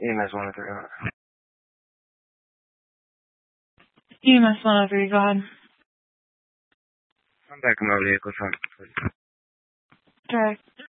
EMS 103. EMS 103, go ahead. I'm back in my vehicle trying to... Okay.